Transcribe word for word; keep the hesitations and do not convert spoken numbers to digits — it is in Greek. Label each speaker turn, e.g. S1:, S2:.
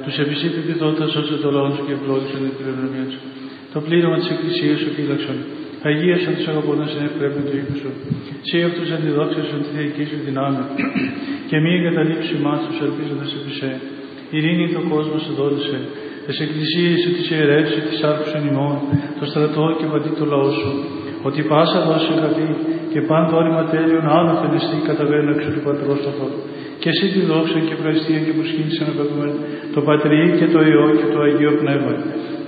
S1: τους επισήπηπηδότας ώστε το λαό σου και ευλόγησαν την κληρονομία σου. Το πλήρωμα της Εκκλησίας σου φύλαξον. Αγίασον τους αγαπώντας εν ευπρέπειον του οίκου σου. Σύ αυτούς αντιδόξασον τη θεϊκή σου δυνάμει. Και μη εγκαταλείψει μας τους ελπίζοντας επί σε. Ειρήνη το κόσμο σου δόντισε. Τις εκκλησίες σου της ιερεύση, της άρχουσαν ημών, το στρατό και παντή το λαό σου. Ότι πάσα δόση αγαθή και πάντο όρημα τέλειον άνωθεν εστί καταβαίνω εξ του Πατρός το Θεό. Και εσύ τη δόξα και ευχαριστία και προσκύνησαν απ' το Πατρί και το Υιό και το Αγίο Πνεύμα.